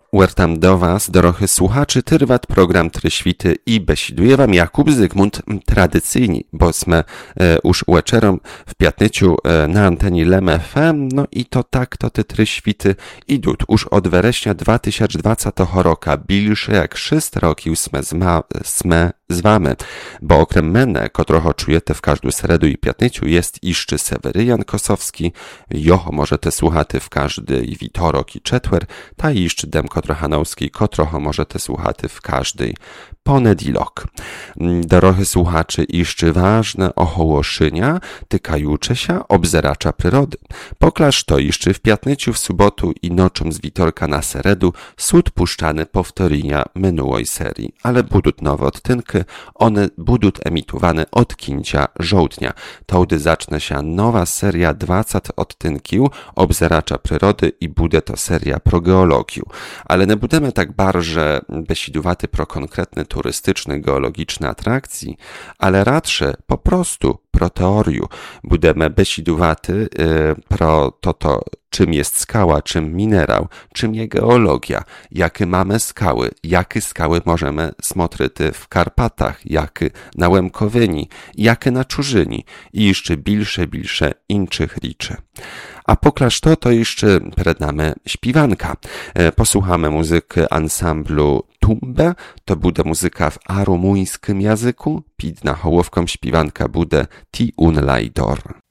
Wertam do Was, drodzy słuchaczy, Tyrwat program Tryświty i besiduje Wam Jakub Zygmunt tradycyjnie, bo sme już wieczorem w piatnyciu na antenie LEM FM, no i to tak, to te Tryświty idą już od września 2020 roku, bliższe jak 6 roki sme z Wami, bo okrem mene, kotrocho czujete w każdą sredu i piatnyciu, jest iszczy Seweryjan Kosowski, joho możete słuchaty w każdy witorok i czetwer, ta iszczy Demko Trochanowski, kotrocho możete słuchaty w każdy ponedilok. Drodzy słuchaczy, iszczy ważne ohołoszynia tykajucze się obzeracza przyrody. Poklaż to iszczy w piatnyciu, w sobotu i nocą z witorka na seredu sud puszczane powtórzenia minułej serii, ale budut nowe odtynki, one budut emitowane od kincia żołdnia. Tołdy zacznie się nowa seria 20 odtynkił obzeracza przyrody i bude to seria pro geologiu. Ale nie budemy tak bardzo besidowaty pro konkretny turystyczny, geologiczny atrakcji, ale radsze po prostu pro teoriu. Budemy besidowaty pro to, czym jest skała, czym minerał, czym jest geologia, jakie mamy skały, jakie skały możemy smotryty w Karpatach, jakie na Łemkowyni, jakie na Czurzyni i jeszcze bilsze inczych riczy. A poklaż to jeszcze przed nami śpiwanka. Posłuchamy muzyki ansamblu Tumbe, to bude muzyka w arumuńskim języku, pid na hołowką śpiwanka bude Ti un lajdor.